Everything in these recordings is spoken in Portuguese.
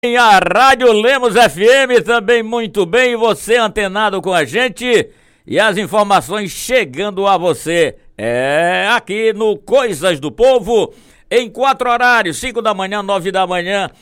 A Rádio Lemos FM também muito bem, você antenado com a gente e as informações chegando a você. Aqui no Coisas do Povo, em 4 horários, 5 da manhã, 9 da manhã,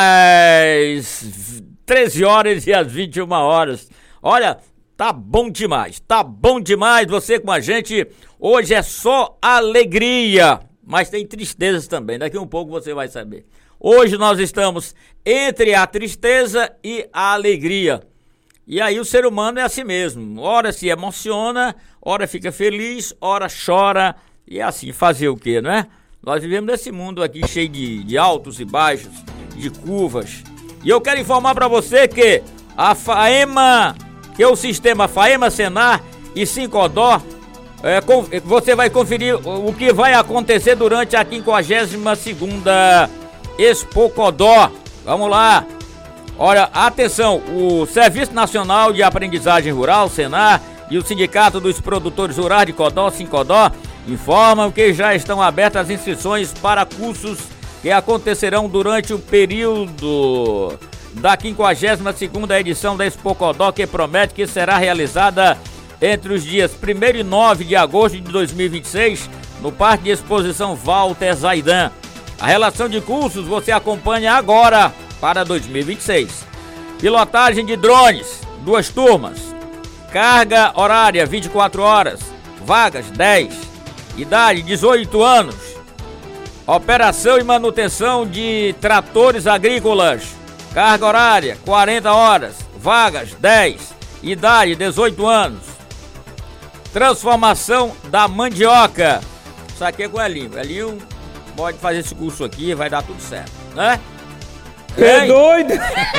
às 13 horas e às 21 horas. Olha, tá bom demais você com a gente. Hoje é só alegria, mas tem tristezas também, daqui um pouco você vai saber. Hoje nós estamos entre a tristeza e a alegria. E aí o ser humano é assim mesmo. Ora se emociona, ora fica feliz, ora chora. E é assim, fazer o quê, não é? Nós vivemos nesse mundo aqui cheio de altos e baixos, de curvas. E eu quero informar para você que a FAEMA, que é o sistema FAEMA, Senar e Sincodó, você vai conferir o que vai acontecer durante a 52ª Expocodó. Vamos lá. Olha, atenção, o Serviço Nacional de Aprendizagem Rural, Senar, e o Sindicato dos Produtores Rurais de Codó, Sincodó, informam que já estão abertas as inscrições para cursos que acontecerão durante o período da 52ª edição da Expocodó, que promete que será realizada entre os dias 1º e 9 de agosto de 2026, no Parque de Exposição Walter Zaidan. A relação de cursos você acompanha agora para 2026. Pilotagem de drones, 2 turmas. Carga horária 24 horas, vagas 10. Idade 18 anos. Operação e manutenção de tratores agrícolas. Carga horária 40 horas, vagas 10. Idade 18 anos. Transformação da mandioca. Isso aqui é com o Elinho. Elinho pode fazer esse curso aqui, vai dar tudo certo, né? É doido?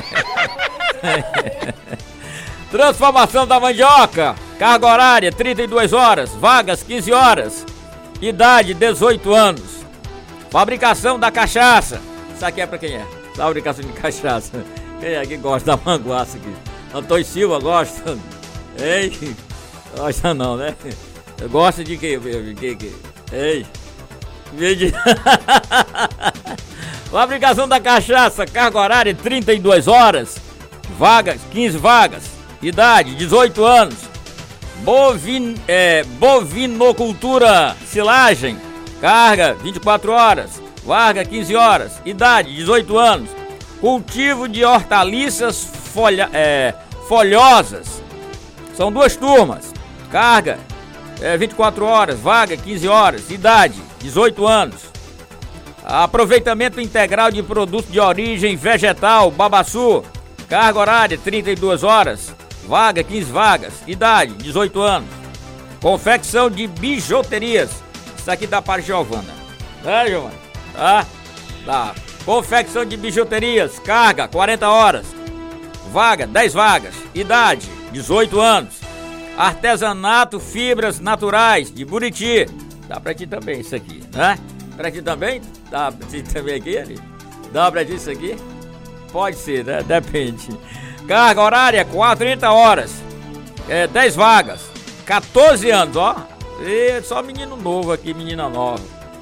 Transformação da mandioca. Carga horária 32 horas, vagas 15 horas. Idade 18 anos. Fabricação da cachaça. Isso aqui é pra quem é? Fabricação de cachaça. Quem é que gosta da manguaça aqui? Antônio Silva gosta? Ei, gosta não, né? Gosta de quê? Ei. Fabricação da cachaça, carga horária 32 horas, vagas 15 vagas, idade 18 anos. Bovinocultura, silagem, carga 24 horas, vaga 15 horas, idade 18 anos. Cultivo de hortaliças folhosas, são 2 turmas, carga 24 horas, vaga 15 horas, idade 18 anos. Aproveitamento integral de produtos de origem vegetal, babaçu, carga horária 32 horas, vaga 15 vagas, idade 18 anos. Confecção de bijuterias, isso aqui dá para Giovana, né, Giovana? Tá. Confecção de bijuterias, carga 40 horas, vaga 10 vagas, idade 18 anos. Artesanato, fibras naturais de Buriti. Dá pra ti também isso aqui, né? Pra ti também? Dá pra ti também aqui, ali? Dá pra ti isso aqui? Pode ser, né? Depende. Carga horária 40 horas. 10 vagas. 14 anos, ó. Só menino novo aqui, menina nova.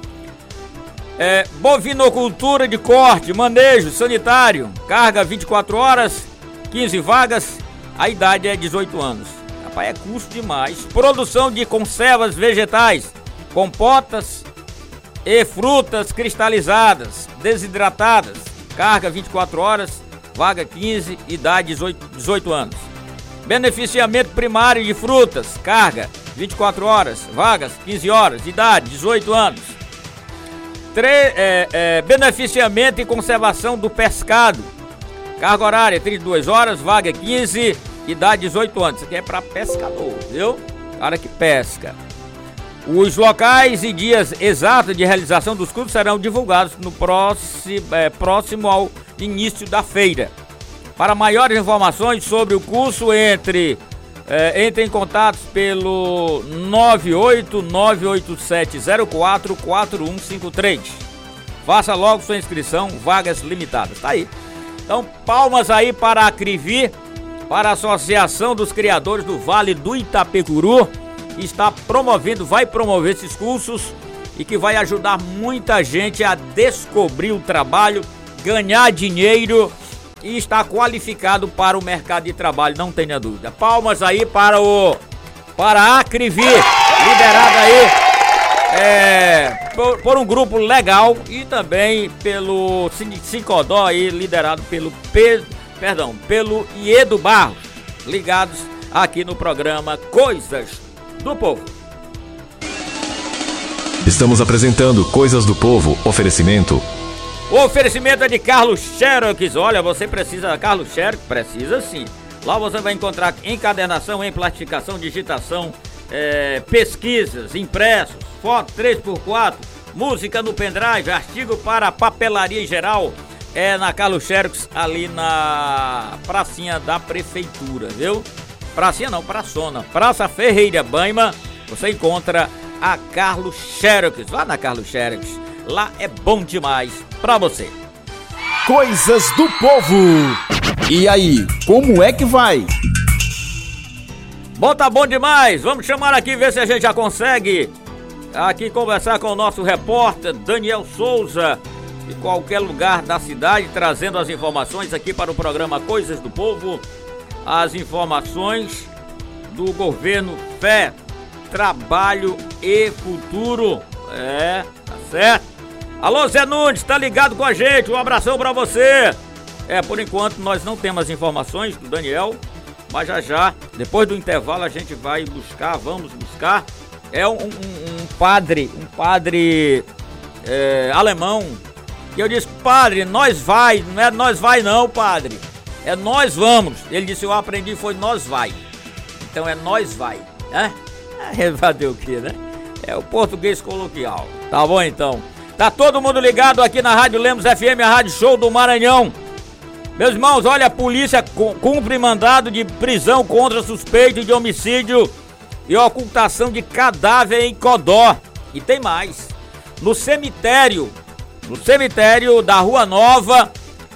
Bovinocultura de corte, manejo sanitário. Carga 24 horas, 15 vagas. A idade é 18 anos. É custo demais. Produção de conservas vegetais, compotas e frutas cristalizadas, desidratadas. Carga 24 horas, vaga 15, idade 18 anos. Beneficiamento primário de frutas, carga 24 horas, vagas 15 horas, idade 18 anos. Beneficiamento e conservação do pescado, carga horária 32 horas, vaga 15, idade 18 anos. Isso aqui é para pescador, viu? Cara que pesca. Os locais e dias exatos de realização dos cursos serão divulgados no próximo ao início da feira. Para maiores informações sobre o curso, entre em contato pelo 98987044153. Faça logo sua inscrição, vagas limitadas. Tá aí. Então, palmas aí para a Crivi, para a Associação dos Criadores do Vale do Itapecuru, que vai promover esses cursos e que vai ajudar muita gente a descobrir o trabalho, ganhar dinheiro e está qualificado para o mercado de trabalho, não tenha dúvida. Palmas aí para a Acrivi, liderada aí por um grupo legal e também pelo Sincodó aí, liderado pelo Iedo Barros, ligados aqui no programa Coisas do Povo. Estamos apresentando Coisas do Povo, oferecimento. O oferecimento é de Carlos Xerox. Olha, você precisa, Carlos Xerox? Precisa sim. Lá você vai encontrar encadernação, emplastificação, digitação, pesquisas, impressos, foto 3x4, música no pendrive, artigo para papelaria em geral. É na Carlos Xerox, ali na pracinha da prefeitura, viu? Pracinha não, praçona. Praça Ferreira Baima, você encontra a Carlos Xerox. Vá na Carlos Xerox, lá é bom demais pra você. Coisas do Povo. E aí, como é que vai? Bom, tá bom demais. Vamos chamar aqui, ver se a gente já consegue aqui conversar com o nosso repórter Daniel Souza, de qualquer lugar da cidade, trazendo as informações aqui para o programa Coisas do Povo. As informações do governo Fé, Trabalho e Futuro. Tá certo? Alô, Zé Nunes, tá ligado com a gente? Um abração pra você. Por enquanto nós não temos as informações do Daniel, mas já, depois do intervalo a gente vai buscar, vamos buscar. É um padre alemão, e eu disse, padre, nós vai, não é nós vai não, padre, é nós vamos. Ele disse, eu aprendi, foi nós vai. Então é nós vai, né? Fazer o que, né? É o português coloquial. Tá bom então. Tá todo mundo ligado aqui na Rádio Lemos FM, a Rádio Show do Maranhão. Meus irmãos, olha, a polícia cumpre mandado de prisão contra suspeito de homicídio e ocultação de cadáver em Codó. E tem mais. No cemitério da Rua Nova,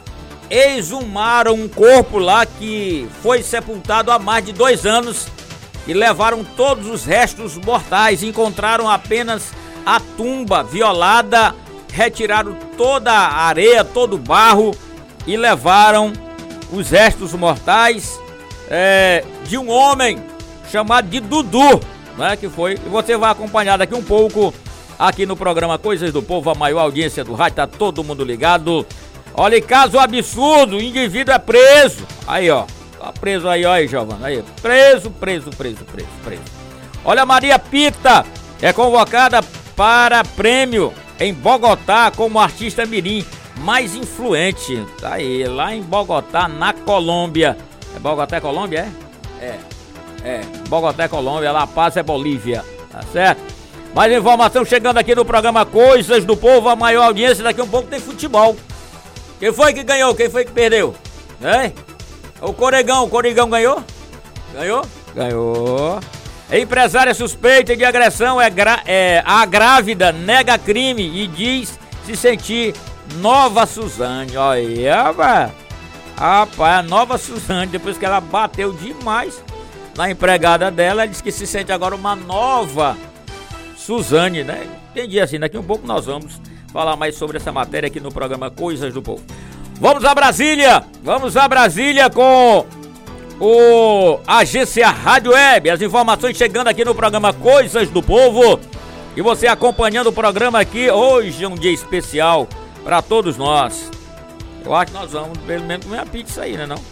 exumaram um corpo lá que foi sepultado há mais de 2 anos e levaram todos os restos mortais. Encontraram apenas a tumba violada, retiraram toda a areia, todo o barro e levaram os restos mortais de um homem chamado de Dudu, né, que foi, e você vai acompanhar daqui um pouco aqui no programa Coisas do Povo, a maior audiência do rádio, tá todo mundo ligado. Olha, caso absurdo, o indivíduo é preso. Aí, ó, tá preso aí, ó, aí, Giovana, aí, preso. Olha, Maria Pita é convocada para prêmio em Bogotá como artista mirim mais influente. Tá aí, lá em Bogotá, na Colômbia. Bogotá é Colômbia, Bogotá é Colômbia, La Paz é Bolívia, tá certo? Mais informação chegando aqui no programa Coisas do Povo, a maior audiência. Daqui a um pouco tem futebol. Quem foi que ganhou? Quem foi que perdeu? O Corigão ganhou? Ganhou. Empresária suspeita de agressão a grávida nega crime e diz se sentir Nova Suzane. Olha, rapaz, a Nova Suzane, depois que ela bateu demais na empregada dela, ela disse que se sente agora uma nova Suzane, né? Entendi assim, daqui um pouco nós vamos falar mais sobre essa matéria aqui no programa Coisas do Povo. Vamos a Brasília com a agência Rádio Web. As informações chegando aqui no programa Coisas do Povo. E você acompanhando o programa aqui. Hoje é um dia especial para todos nós. Eu acho que nós vamos pelo menos comer a pizza aí, né não?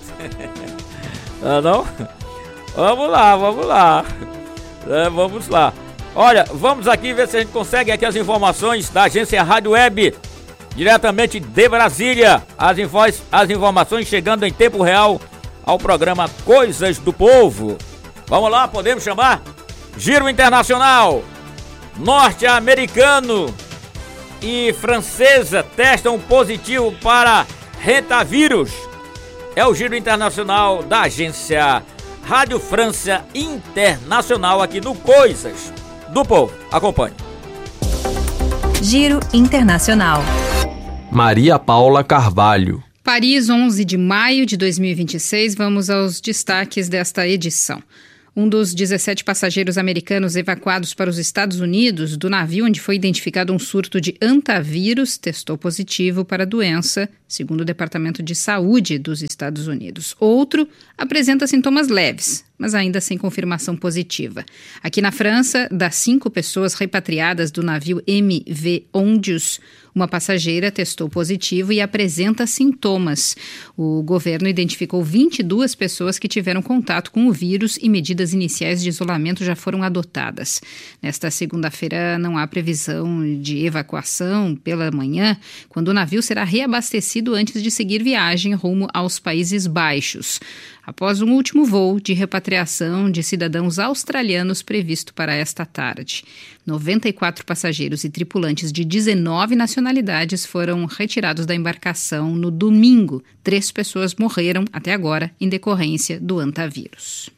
Não? Vamos lá. Vamos lá. Olha, vamos aqui ver se a gente consegue aqui as informações da agência Rádio Web, diretamente de Brasília. As informações chegando em tempo real ao programa Coisas do Povo. Vamos lá, podemos chamar? Giro internacional. Norte-americano e francesa testam positivo para rentavírus. É o giro internacional da agência Rádio França Internacional aqui no Coisas do Povo. Acompanhe. Giro internacional. Maria Paula Carvalho. Paris, 11 de maio de 2026. Vamos aos destaques desta edição. Um dos 17 passageiros americanos evacuados para os Estados Unidos do navio onde foi identificado um surto de hantavírus testou positivo para a doença segundo o Departamento de Saúde dos Estados Unidos. Outro apresenta sintomas leves, mas ainda sem confirmação positiva. Aqui na França, das 5 pessoas repatriadas do navio MV Ondius, uma passageira testou positivo e apresenta sintomas. O governo identificou 22 pessoas que tiveram contato com o vírus e medidas iniciais de isolamento já foram adotadas. Nesta segunda-feira não há previsão de evacuação pela manhã, quando o navio será reabastecido antes de seguir viagem rumo aos Países Baixos, após um último voo de repatriação de cidadãos australianos previsto para esta tarde. 94 passageiros e tripulantes de 19 nacionalidades foram retirados da embarcação no domingo. 3 pessoas morreram até agora em decorrência do hantavírus.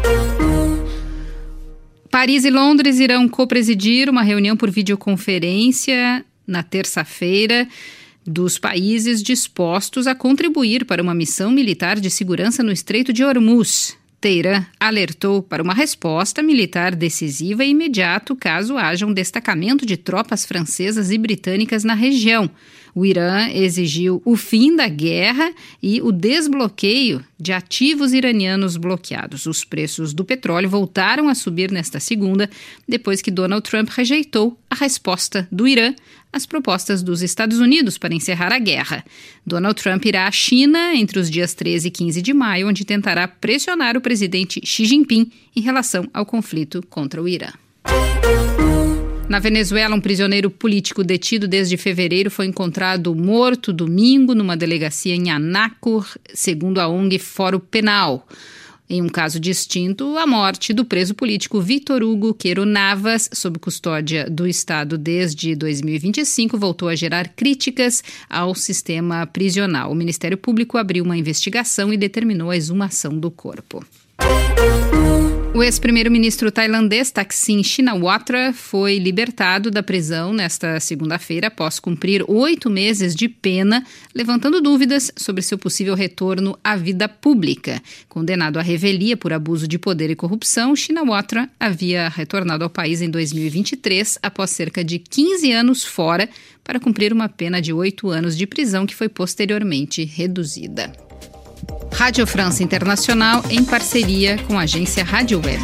Paris e Londres irão copresidir uma reunião por videoconferência na terça-feira dos países dispostos a contribuir para uma missão militar de segurança no Estreito de Hormuz. Teherã alertou para uma resposta militar decisiva e imediata caso haja um destacamento de tropas francesas e britânicas na região. O Irã exigiu o fim da guerra e o desbloqueio de ativos iranianos bloqueados. Os preços do petróleo voltaram a subir nesta segunda, depois que Donald Trump rejeitou a resposta do Irã às propostas dos Estados Unidos para encerrar a guerra. Donald Trump irá à China entre os dias 13 e 15 de maio, onde tentará pressionar o presidente Xi Jinping em relação ao conflito contra o Irã. Na Venezuela, um prisioneiro político detido desde fevereiro foi encontrado morto domingo numa delegacia em Anaco, segundo a ONG Fórum Penal. Em um caso distinto, a morte do preso político Vítor Hugo Quero Navas, sob custódia do Estado desde 2025, voltou a gerar críticas ao sistema prisional. O Ministério Público abriu uma investigação e determinou a exumação do corpo. O ex-primeiro-ministro tailandês Thaksin Shinawatra foi libertado da prisão nesta segunda-feira após cumprir 8 meses de pena, levantando dúvidas sobre seu possível retorno à vida pública. Condenado à revelia por abuso de poder e corrupção, Shinawatra havia retornado ao país em 2023 após cerca de 15 anos fora para cumprir uma pena de 8 anos de prisão que foi posteriormente reduzida. Rádio França Internacional em parceria com a agência Rádio Web.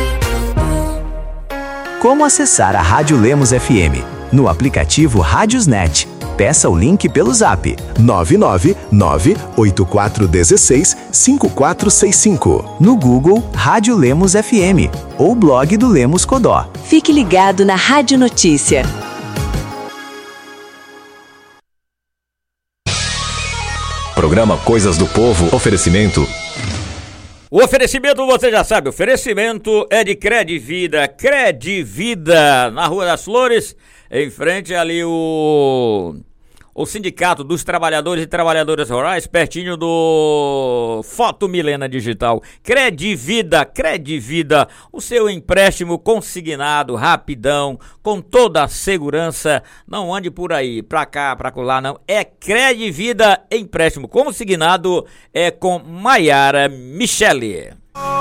Como acessar a Rádio Lemos FM? No aplicativo Rádiosnet. Peça o link pelo zap 999-8416-5465. No Google Rádio Lemos FM ou blog do Lemos Codó. Fique ligado na Rádio Notícia. Programa Coisas do Povo. Oferecimento. O oferecimento, você já sabe, o oferecimento é de Credvida. Credvida, na Rua das Flores, em frente ali o Sindicato dos Trabalhadores e Trabalhadoras Rurais, pertinho do Foto Milena Digital. Credvida, o seu empréstimo consignado, rapidão, com toda a segurança. Não ande por aí, pra cá, pra lá, não. É Credvida, empréstimo consignado, é com Maiara Michele.